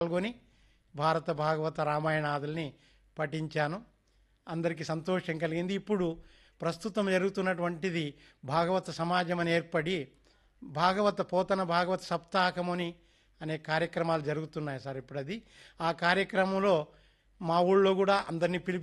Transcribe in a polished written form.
పాల్గొని భారత భాగవత రామాయణాదుల్ని పఠించాను. అందరికీ సంతోషం కలిగింది. ఇప్పుడు ప్రస్తుతం జరుగుతున్నటువంటిది భాగవత సమాజం అని ఏర్పడి పోతన భాగవత సప్తాహముని అనే కార్యక్రమాలు జరుగుతున్నాయి సార్. ఇప్పుడు అది ఆ కార్యక్రమంలో మా ఊళ్ళో కూడా అందరినీ